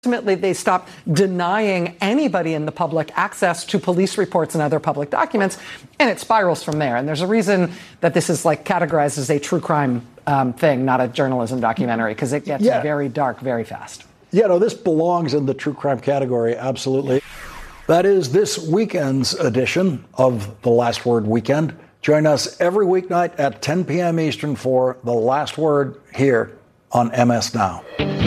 Ultimately, they stop denying anybody in the public access to police reports and other public documents, and it spirals from there. And there's a reason that this is categorized as a true crime thing, not a journalism documentary, because it gets very dark very fast. Yeah, no, this belongs in the true crime category, absolutely. That is this weekend's edition of The Last Word Weekend. Join us every weeknight at 10 p.m. Eastern for The Last Word here on MS Now.